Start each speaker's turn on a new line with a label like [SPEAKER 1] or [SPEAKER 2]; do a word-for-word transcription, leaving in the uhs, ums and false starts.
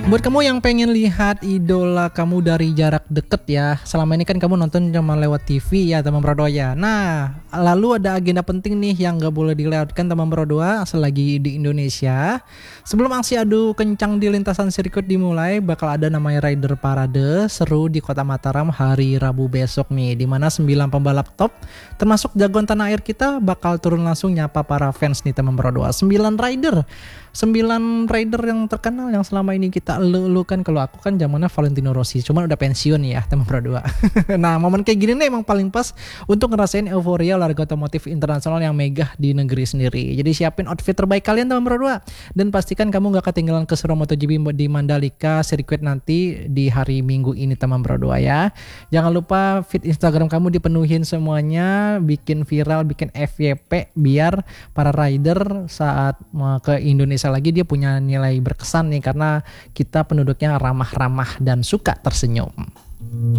[SPEAKER 1] Buat kamu yang pengen lihat idola kamu dari jarak deket ya, selama ini kan kamu nonton cuma lewat T V ya teman Bro ya. Nah, lalu ada agenda penting nih yang gak boleh dilewatkan teman Bro selagi di Indonesia. Sebelum aksi adu kencang di lintasan sirkuit dimulai, bakal ada namanya Rider Parade seru di Kota Mataram hari Rabu besok nih, dimana sembilan pembalap top termasuk jagoan tanah air kita bakal turun langsung nyapa para fans nih teman Bro. sembilan rider sembilan rider yang terkenal yang selama ini kita elu-elukan. Kalau aku kan zamannya Valentino Rossi, cuman udah pensiun ya teman Bro. Nah, momen kayak gini nih emang paling pas untuk ngerasain euforia olahraga otomotif internasional yang megah di negeri sendiri. Jadi siapin outfit terbaik kalian teman Bro, dan pastikan kamu gak ketinggalan keseruan MotoGP di Mandalika sirkuit nanti di hari Minggu ini teman Bro ya. Jangan lupa feed Instagram kamu dipenuhin semuanya, bikin viral, bikin F Y P biar para rider saat mau ke Indonesia lagi dia punya nilai berkesan nih, karena kita penduduknya ramah-ramah dan suka tersenyum.